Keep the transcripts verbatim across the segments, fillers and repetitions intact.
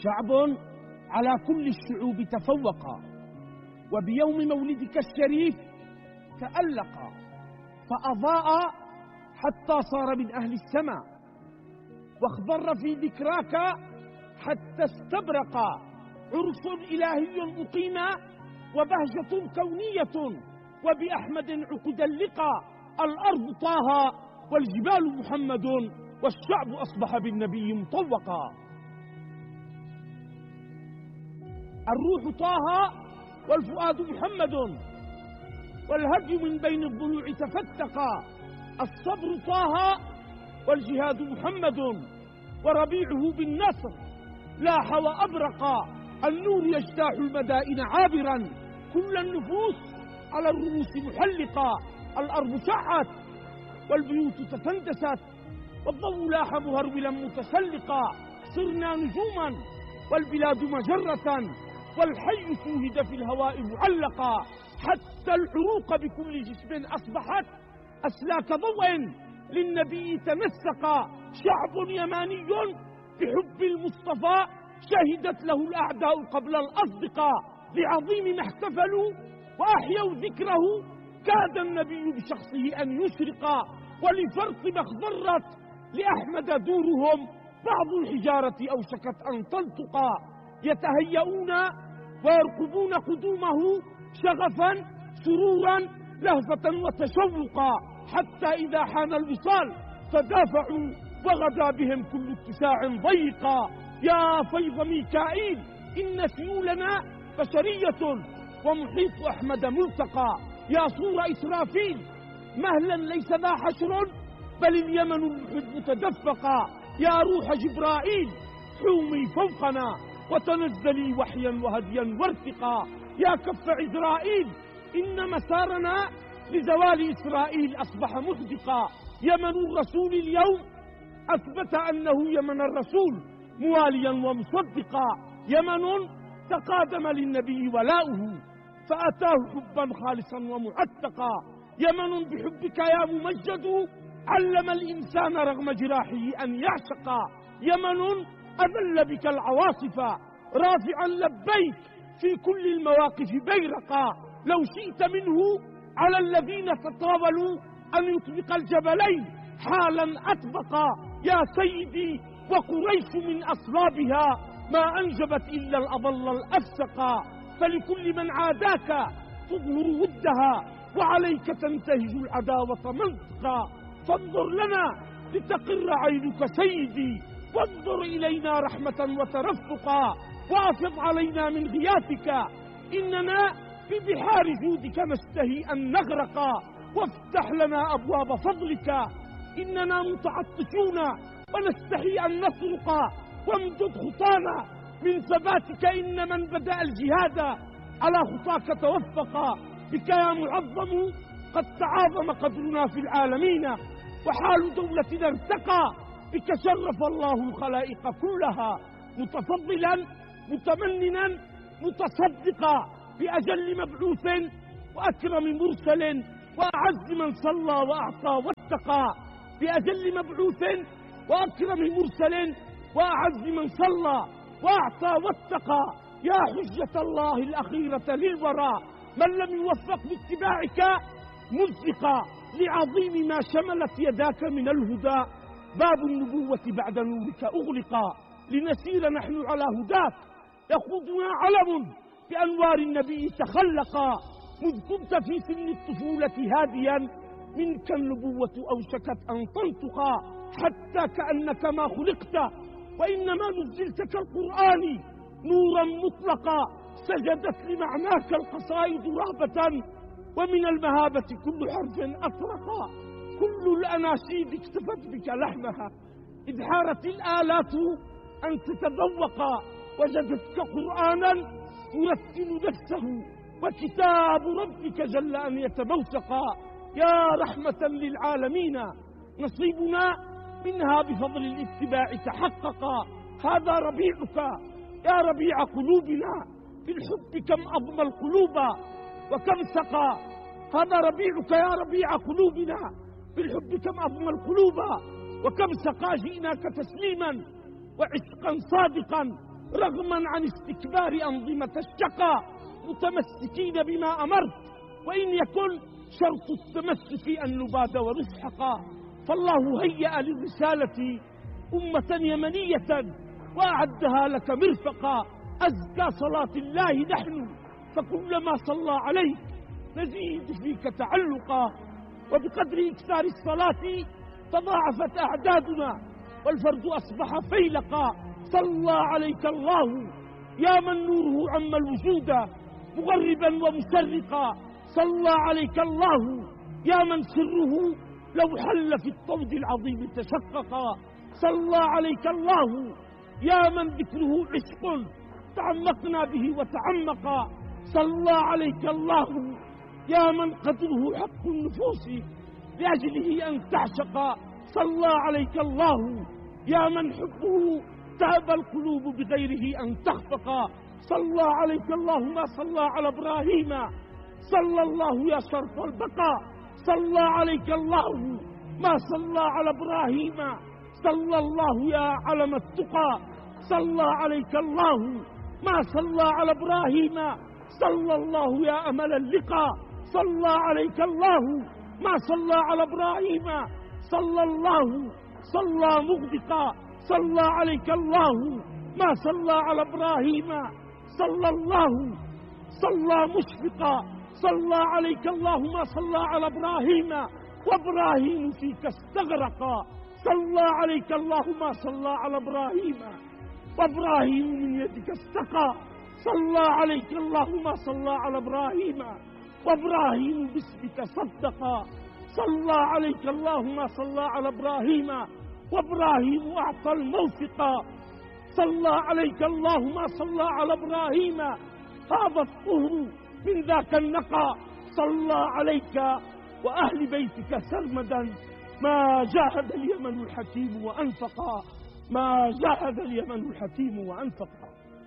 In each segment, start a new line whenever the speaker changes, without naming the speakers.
شعب على كل الشعوب تفوقا، وبيوم مولدك الشريف تألقا، فأضاء حتى صار من أهل السماء، واخضر في ذكراك حتى استبرقا. عرس إلهي أقيم وبهجة كونية، وبأحمد عقد اللقا. الأرض طه والجبال محمد، والشعب أصبح بالنبي مطوقا. الروح طه والفؤاد محمد، والهدي من بين الضلوع تفتقا. الصبر طه والجهاد محمد، وربيعه بالنصر لاح وأبرقا. النور يجتاح المدائن عابرا، كل النفوس على الرؤوس محلقا. الأرض شعت والبيوت تفندست، والضوء لاح مهرولا متسلقا. صرنا نجوما والبلاد مجرة، والحي شوهد في الهواء معلقا. حتى العروق بكل جسم أصبحت أسلاك ضوء للنبي تنسقا. شعب يماني بحب المصطفى، شهدت له الأعداء قبل الأصدقاء. لعظيم ما احتفلوا وأحيوا ذكره، كاد النبي بشخصه أن يشرقا. ولفرط ما اخضرت لأحمد دورهم، بعض الحجارة أوشكت أن تنطقا. يتهيئون ويرقبون قدومه شغفا سرورا لهفة وتشوقا، حتى إذا حان الوصال تدافعوا، وغدا بهم كل اتساع ضيقا. يا فيض ميكائيل إن سيولنا بشرية، ومحيط أحمد ملتقى. يا صور إسرافيل مهلا ليس ذا حشر، بل اليمن المحب تدفقا. يا روح جبرائيل حومي فوقنا، وتنزلي وحيا وهديا وارتقا. يا كف عزرائيل إن مسارنا لزوال إسرائيل أصبح محدقا. يمن الرسول اليوم أثبت أنه يمن الرسول مواليا ومصدقا. يمن تقادم للنبي ولاؤه، فأتاه حبا خالصا ومعتقا. يمن بحبك يا ممجد علم الإنسان رغم جراحه أن يعشقا. يمن أذل بك العواصف رافعا لبيك في كل المواقف بيرقا. لو شئت منه على الذين تطاولوا أن يطبق الجبلين حالا أطبقا. يا سيدي وقريش من أصلابها ما أنجبت إلا الأضل الأفسقا. فلكل من عاداك تظهر ودها، وعليك تنتهج العداوة منطقا. فانظر لنا لتقر عينك سيدي، وانظر إلينا رحمة وترفقا. وافض علينا من غياثك، إننا في بحار جودك نستهي أن نغرقا. وافتح لنا أبواب فضلك، إننا متعطشون ونستحي أن نسرقا. وامدد خطانا من ثباتك، إن من بدأ الجهاد على خطاك توفقا. بك يا معظم قد تعاظم قدرنا في العالمين، وحال دولتنا ارتقى. بك شرف الله الخلائق كلها، متفضلا متمننا متصدقا بأجل مبعوث وأكرم مرسل، وأعز من صلى وأعطى واتقى. بأجل مبعوث وأكرم مرسل، وأعز من صلى وأعطى واتقى. يا حجة الله الأخيرة للورى، من لم يوفق باتباعك مزقا. لعظيم ما شملت يداك من الهدى، باب النبوة بعد نورك أغلقا. لنسير نحن على هداك، يقودنا علم بأنوار النبي تخلقا. مذ كنت في سن الطفولة هاديا، منك النبوة أوشكت أن تنطقا. حتى كأنك ما خلقت، وإنما نزلت كالقرآن نورا مطلقا. سجدت لمعناك القصائد رهبة، ومن المهابة كل حرف أطرقا. كل الأناشيد اكتفت بك لحمها، إذ حارت الآلات أن تتذوقا. وجدتك قرآنا يرتل نفسه، وكتاب ربك جل أن يتبوسقا. يا رحمة للعالمين نصيبنا منها بفضل الاتباع تحققا. هذا ربيعك يا ربيع قلوبنا، في الحب كم أضمى القلوب وكم سقى. هذا ربيعك يا ربيع قلوبنا، في الحب كم أضمى القلوب وكم سقى. جئناك تسليما وعشقا صادقا، رغما عن استكبار أنظمة الشقاء متمسكين بما أمرت، وإن يكن شرط التمسك أن نباد ونسحقا. فالله هيأ للرسالة أمة يمنية وأعدها لك مرفقا. أزكى صلاة الله نحن، فكلما صلى عليك نزيد فيك تعلقا، وبقدر إكثار الصلاة تضاعفت أعدادنا والفرد أصبح فيلقا. صلى عليك الله يا من نوره عم الوجود مغربا ومسرقا. صلى عليك الله يا من سره لو حل في الطود العظيم تشققا. صلى عليك الله يا من ذكره عشق تعمقنا به وتعمقا. صلى عليك الله يا من قدره حق النفوس لأجله أن تعشقا. صلى عليك الله يا من حبه تأبى القلوب بغيره أن تخفقا. صلى عليك الله ما صلى على إبراهيم صلى الله يا شرف البقاء. صلى عليك الله ما صلى على إبراهيم صلى الله يا علم التقى. صلى عليك الله ما صلى على إبراهيم صلى الله يا أمل اللقاء. صلى عليك الله ما صلى على إبراهيم صلى الله صلى مغدقا. صلى عليك الله ما صلى على إبراهيم صلى الله صلى مشفقا. صلى عليك الله ما صلى على إبراهيم وإبراهيم فيك استغرقا. صلى عليك الله ما صلى على إبراهيم وإبراهيم من يدك استقى. صلى عليك الله ما صلى على إبراهيم وإبراهيم باسمك صدقا. صلى عليك الله ما صلى على إبراهيم وإبراهيم أعطى الموثقا. صلى عليك الله ما صلى على إبراهيم هذا الطهر من ذاك النقى. صلى عليك وأهل بيتك سرمدا ما جاهد اليمن الحكيم وأنفقا. ما جاهد اليمن الحكيم وأنفقا.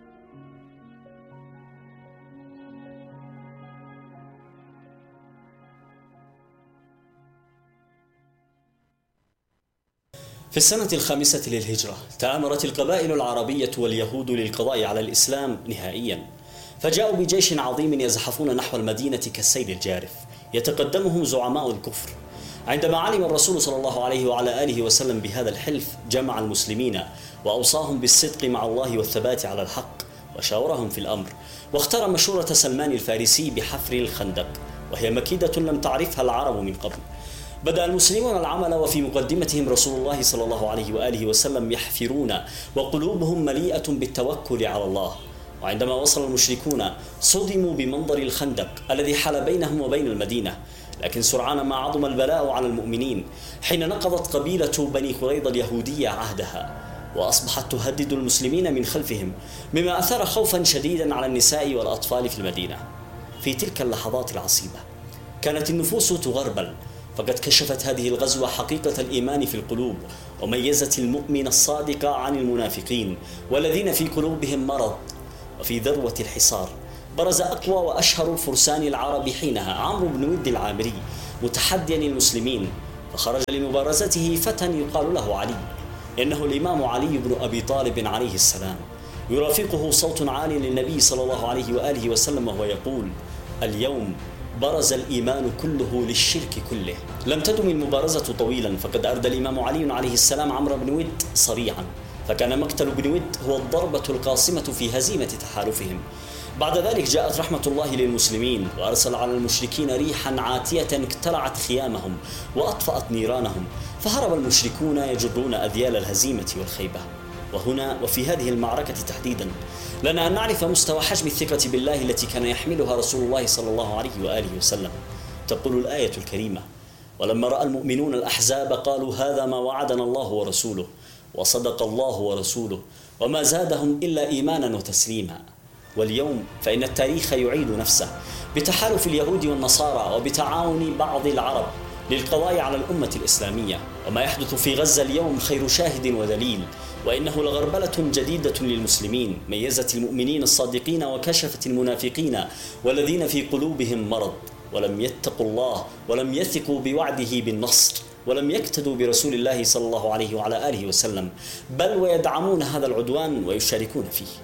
في السنة الخامسة للهجرة تآمرت القبائل العربية واليهود للقضاء على الإسلام نهائيا، فجاءوا بجيش عظيم يزحفون نحو المدينة كالسيل الجارف يتقدمهم زعماء الكفر. عندما علم الرسول صلى الله عليه وعلى آله وسلم بهذا الحلف جمع المسلمين وأوصاهم بالصدق مع الله والثبات على الحق وشاورهم في الأمر، واختار مشورة سلمان الفارسي بحفر الخندق، وهي مكيدة لم تعرفها العرب من قبل. بدأ المسلمون العمل وفي مقدمتهم رسول الله صلى الله عليه وآله وسلم يحفرون وقلوبهم مليئة بالتوكل على الله. وعندما وصل المشركون صدموا بمنظر الخندق الذي حال بينهم وبين المدينة، لكن سرعان ما عظم البلاء على المؤمنين حين نقضت قبيلة بني قريظة اليهودية عهدها وأصبحت تهدد المسلمين من خلفهم، مما أثار خوفا شديدا على النساء والأطفال في المدينة. في تلك اللحظات العصيبة كانت النفوس تغربل، فقد كشفت هذه الغزوة حقيقة الإيمان في القلوب، وميزت المؤمن الصادق عن المنافقين والذين في قلوبهم مرض. وفي ذروة الحصار برز أقوى وأشهر فرسان العرب حينها عمرو بن ود العامري متحديا المسلمين، فخرج لمبارزته فتى يقال له علي، إنه الإمام علي بن أبي طالب عليه السلام. يرافقه صوت عال للنبي صلى الله عليه وآله وسلم وهو يقول: اليوم برز الإيمان كله للشرك كله. لم تدم المبارزة طويلا، فقد أردى الإمام علي عليه السلام عمرو بن ود صريعا، فكان مقتل بن ود هو الضربة القاصمة في هزيمة تحالفهم. بعد ذلك جاءت رحمة الله للمسلمين، وأرسل على المشركين ريحا عاتية اقتلعت خيامهم وأطفأت نيرانهم، فهرب المشركون يجرون أذيال الهزيمة والخيبة. وهنا وفي هذه المعركة تحديدا لنا أن نعرف مستوى حجم الثقة بالله التي كان يحملها رسول الله صلى الله عليه وآله وسلم. تقول الآية الكريمة: ولما رأى المؤمنون الأحزاب قالوا هذا ما وعدنا الله ورسوله وصدق الله ورسوله وما زادهم إلا إيمانا وتسليما. واليوم فإن التاريخ يعيد نفسه بتحالف اليهود والنصارى وبتعاون بعض العرب للقضاء على الأمة الإسلامية. وما يحدث في غزة اليوم خير شاهد ودليل، وإنه لغربلة جديدة للمسلمين ميزت المؤمنين الصادقين وكشفت المنافقين والذين في قلوبهم مرض، ولم يتقوا الله ولم يثقوا بوعده بالنصر، ولم يقتدوا برسول الله صلى الله عليه وعلى آله وسلم، بل ويدعمون هذا العدوان ويشاركون فيه.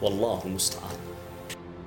والله المستعان.